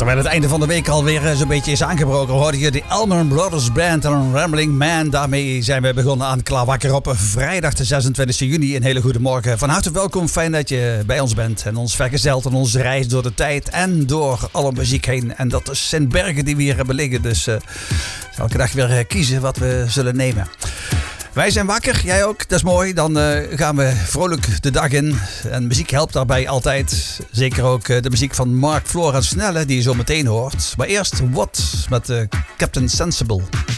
Terwijl het einde van de week alweer zo'n beetje is aangebroken, hoorde je de Allman Brothers Band en Rambling Man. Daarmee zijn we begonnen aan Klaar Wakker op vrijdag de 26 juni. Een hele goede morgen. Van harte welkom, fijn dat je bij ons bent en ons vergezelt aan onze reis door de tijd en door alle muziek heen. En dat zijn bergen die we hier hebben liggen, dus elke dag weer kiezen wat we zullen nemen. Wij zijn wakker, jij ook, dat is mooi. Dan gaan we vrolijk de dag in. En muziek helpt daarbij altijd. Zeker ook de muziek van Mark Flora Snelle, die je zo meteen hoort. Maar eerst What met Captain Sensible.